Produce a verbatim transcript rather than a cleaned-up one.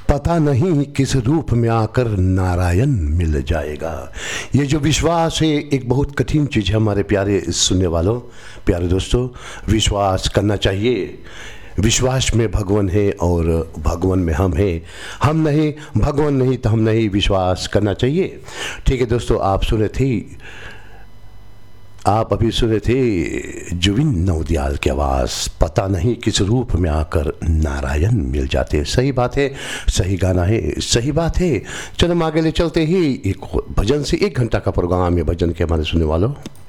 पता नहीं किस रूप में आकर नारायण मिल जाएगा। ये जो विश्वास है एक बहुत कठिन चीज़ है हमारे प्यारे सुनने वालों, प्यारे दोस्तों। विश्वास करना चाहिए। विश्वास में भगवान है और भगवान में हम हैं। हम नहीं, भगवान नहीं तो हम नहीं, विश्वास करना चाहिए। ठीक है दोस्तों, आप सुने थे आप अभी सुने थे जुबिन नौटियाल की आवाज़, पता नहीं किस रूप में आकर नारायण मिल जाते। सही बात है, सही गाना है, सही बात है। चलो हम आगे ले चलते ही एक भजन से। एक घंटा का प्रोग्राम है भजन के हमारे सुनने वालों।